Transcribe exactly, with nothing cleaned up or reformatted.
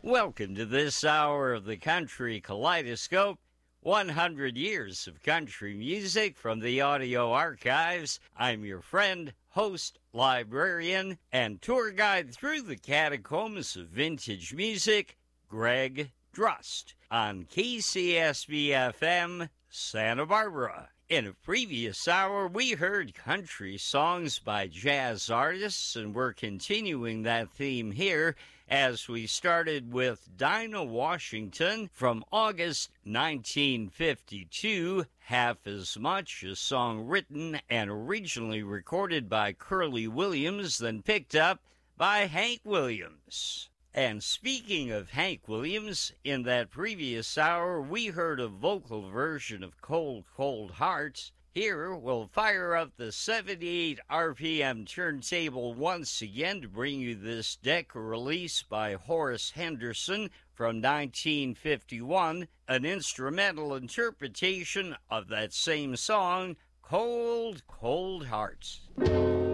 Welcome to this hour of the Country Kaleidoscope. one hundred years of country music from the audio archives. I'm your friend, host, librarian, and tour guide through the catacombs of vintage music, Greg Drust, on K C S B F M, Santa Barbara. In a previous hour, we heard country songs by jazz artists, and we're continuing that theme here as we started with Dinah Washington from August nineteen fifty-two, Half as Much, a song written and originally recorded by Curly Williams, then picked up by Hank Williams. And speaking of Hank Williams, in that previous hour, we heard a vocal version of Cold, Cold Hearts. Here, we'll fire up the seventy-eight R P M turntable once again to bring you this Decca release by Horace Henderson from nineteen fifty-one, an instrumental interpretation of that same song, Cold, Cold Hearts.